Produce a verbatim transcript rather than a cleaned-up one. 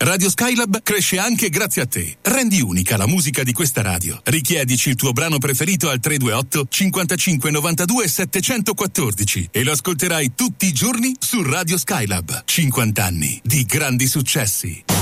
Radio Skylab cresce anche grazie a te. Rendi unica la musica di questa radio. Richiedici il tuo brano preferito al tre due otto cinquantacinque novantadue settecentoquattordici e lo ascolterai tutti i giorni su Radio Skylab. cinquanta anni di grandi successi.